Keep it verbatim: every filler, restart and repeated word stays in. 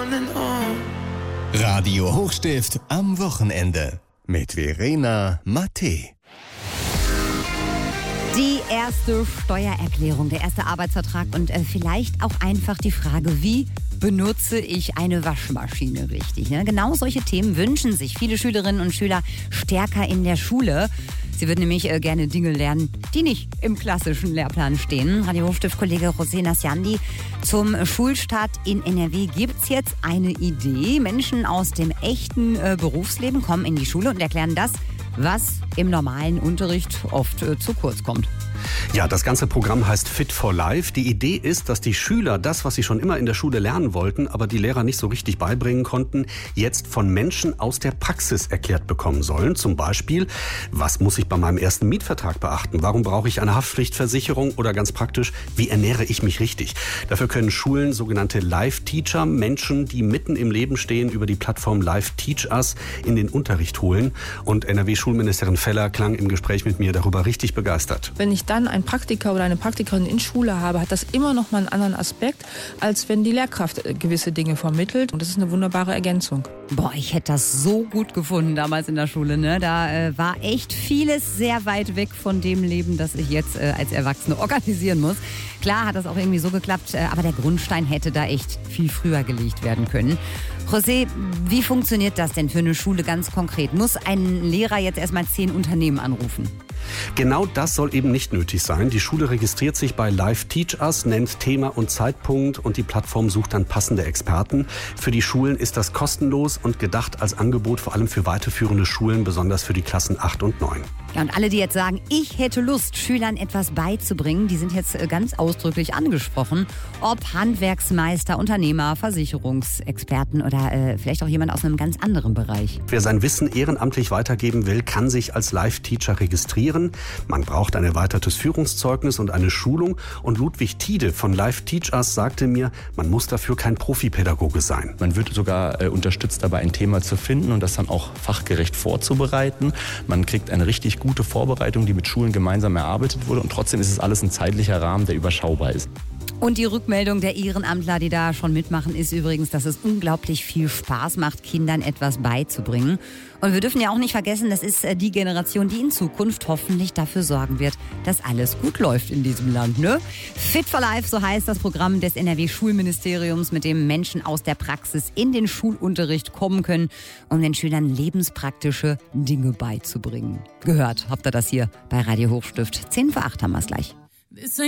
coming home. Radio Hochstift am Wochenende mit Verena Mattei. Die erste Steuererklärung, der erste Arbeitsvertrag und äh, vielleicht auch einfach die Frage, wie benutze ich eine Waschmaschine richtig? Ne? Genau solche Themen wünschen sich viele Schülerinnen und Schüler stärker in der Schule. Sie würden nämlich äh, gerne Dinge lernen, die nicht im klassischen Lehrplan stehen. Radio Hochstift-Kollege José Nasciandi, zum Schulstart in N R W gibt es jetzt eine Idee. Menschen aus dem echten äh, Berufsleben kommen in die Schule und erklären das, was im normalen Unterricht oft äh, zu kurz kommt. Ja, das ganze Programm heißt Fit for Life. Die Idee ist, dass die Schüler das, was sie schon immer in der Schule lernen wollten, aber die Lehrer nicht so richtig beibringen konnten, jetzt von Menschen aus der Praxis erklärt bekommen sollen. Zum Beispiel, was muss ich bei meinem ersten Mietvertrag beachten? Warum brauche ich eine Haftpflichtversicherung? Oder ganz praktisch, wie ernähre ich mich richtig? Dafür können Schulen sogenannte Live-Teacher, Menschen, die mitten im Leben stehen, über die Plattform Live Teach Us in den Unterricht holen. Und N R W-Schulministerin Feller klang im Gespräch mit mir darüber richtig begeistert. Wenn ich dann einen Praktiker oder eine Praktikerin in Schule habe, hat das immer noch mal einen anderen Aspekt, als wenn die Lehrkraft gewisse Dinge vermittelt. Und das ist eine wunderbare Ergänzung. Boah, ich hätte das so gut gefunden damals in der Schule. Ne? Da äh, war echt vieles sehr weit weg von dem Leben, das ich jetzt äh, als Erwachsene organisieren muss. Klar hat das auch irgendwie so geklappt, äh, aber der Grundstein hätte da echt viel früher gelegt werden können. José, wie funktioniert das denn für eine Schule ganz konkret? Muss ein Lehrer jetzt erstmal zehn Unternehmen anrufen? Genau das soll eben nicht nötig sein. Die Schule registriert sich bei Live Teach Us, nennt Thema und Zeitpunkt und die Plattform sucht dann passende Experten. Für die Schulen ist das kostenlos und gedacht als Angebot vor allem für weiterführende Schulen, besonders für die Klassen acht und neun. Ja, und alle, die jetzt sagen, ich hätte Lust, Schülern etwas beizubringen, die sind jetzt ganz ausdrücklich angesprochen. Ob Handwerksmeister, Unternehmer, Versicherungsexperten oder äh, vielleicht auch jemand aus einem ganz anderen Bereich. Wer sein Wissen ehrenamtlich weitergeben will, kann sich als Live-Teacher registrieren. Man braucht ein erweitertes Führungszeugnis und eine Schulung. Und Ludwig Tiede von Live Teach Us sagte mir, man muss dafür kein Profipädagoge sein. Man wird sogar äh, unterstützt dabei, ein Thema zu finden und das dann auch fachgerecht vorzubereiten. Man kriegt eine richtig gute Vorbereitung, die mit Schulen gemeinsam erarbeitet wurde. Und trotzdem ist es alles ein zeitlicher Rahmen, der überschaubar ist. Und die Rückmeldung der Ehrenamtler, die da schon mitmachen, ist übrigens, dass es unglaublich viel Spaß macht, Kindern etwas beizubringen. Und wir dürfen ja auch nicht vergessen, das ist die Generation, die in Zukunft hoffentlich dafür sorgen wird, dass alles gut läuft in diesem Land, ne? Fit for Life, so heißt das Programm des N R W-Schulministeriums, mit dem Menschen aus der Praxis in den Schulunterricht kommen können, um den Schülern lebenspraktische Dinge beizubringen. Gehört habt ihr das hier bei Radio Hochstift. zehn vor acht haben wir es gleich.